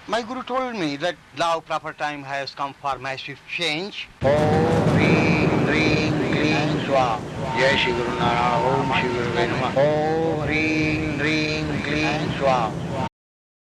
My guru told me that now proper time has come for massive change. Om Ring Ring Kling Swaha. Jai Shri Guru Narayana. Om Shri Guru Namaha. Om Ring Ring Kling Swaha.